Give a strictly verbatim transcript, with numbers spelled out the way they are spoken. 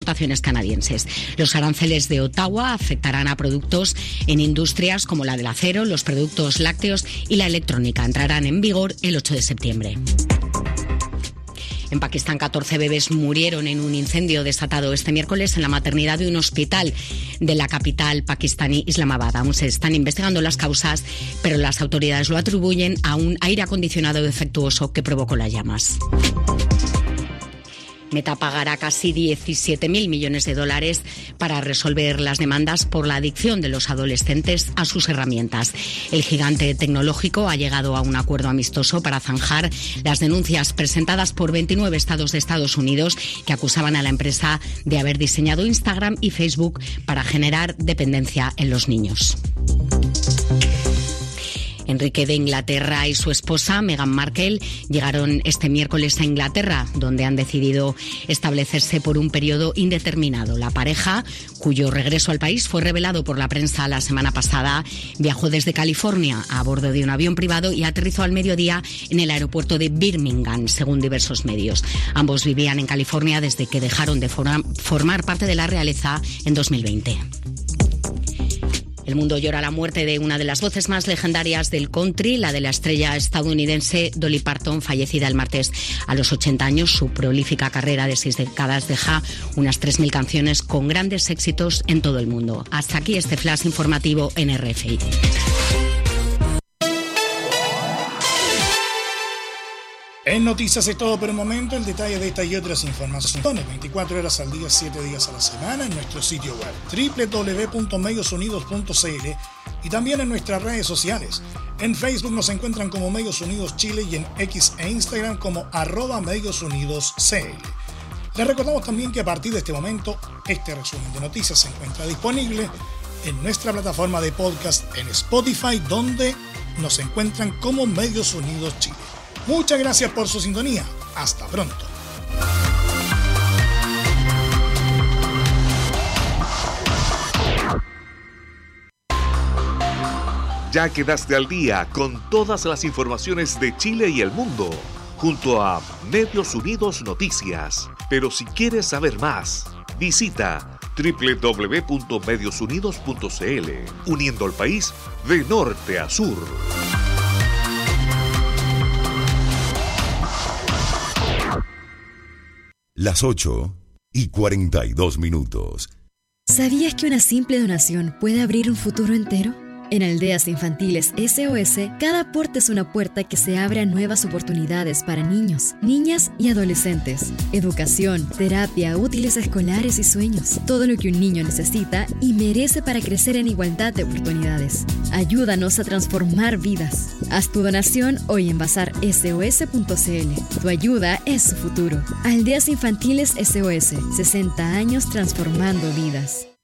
exportaciones canadienses. Los aranceles de Ottawa afectarán a productos en industrias como la del acero, los productos lácteos y la electrónica. Entrarán en vigor el ocho de septiembre. En Pakistán, catorce bebés murieron en un incendio desatado este miércoles en la maternidad de un hospital de la capital pakistaní, Islamabad. Aún se están investigando las causas, pero las autoridades lo atribuyen a un aire acondicionado defectuoso que provocó las llamas. Meta pagará casi diecisiete mil millones de dólares para resolver las demandas por la adicción de los adolescentes a sus herramientas. El gigante tecnológico ha llegado a un acuerdo amistoso para zanjar las denuncias presentadas por veintinueve estados de Estados Unidos que acusaban a la empresa de haber diseñado Instagram y Facebook para generar dependencia en los niños. Enrique de Inglaterra y su esposa, Meghan Markle, llegaron este miércoles a Inglaterra, donde han decidido establecerse por un periodo indeterminado. La pareja, cuyo regreso al país fue revelado por la prensa la semana pasada, viajó desde California a bordo de un avión privado y aterrizó al mediodía en el aeropuerto de Birmingham, según diversos medios. Ambos vivían en California desde que dejaron de formar parte de la realeza en dos mil veinte. El mundo llora la muerte de una de las voces más legendarias del country, la de la estrella estadounidense Dolly Parton, fallecida el martes a los ochenta años. Su prolífica carrera de seis décadas deja unas tres mil canciones con grandes éxitos en todo el mundo. Hasta aquí este flash informativo en R F I. En Noticias es todo por el momento. El detalle de esta y otras informaciones veinticuatro horas al día, siete días a la semana en nuestro sitio web doble u doble u doble u punto medios unidos punto c l y también en nuestras redes sociales. En Facebook nos encuentran como Medios Unidos Chile y en X e Instagram como arroba Medios Unidos C L. Les recordamos también que a partir de este momento este resumen de noticias se encuentra disponible en nuestra plataforma de podcast en Spotify, donde nos encuentran como Medios Unidos Chile. Muchas gracias por su sintonía. Hasta pronto. Ya quedaste al día con todas las informaciones de Chile y el mundo, junto a Medios Unidos Noticias. Pero si quieres saber más, visita doble u doble u doble u punto medios unidos punto c l, uniendo al país de norte a sur. Las ocho y cuarenta y dos minutos. ¿Sabías que una simple donación puede abrir un futuro entero? En Aldeas Infantiles S O S, cada aporte es una puerta que se abre a nuevas oportunidades para niños, niñas y adolescentes. Educación, terapia, útiles escolares y sueños. Todo lo que un niño necesita y merece para crecer en igualdad de oportunidades. Ayúdanos a transformar vidas. Haz tu donación hoy en bazar S O S punto c l. Tu ayuda es su futuro. Aldeas Infantiles S O S, sesenta años transformando vidas.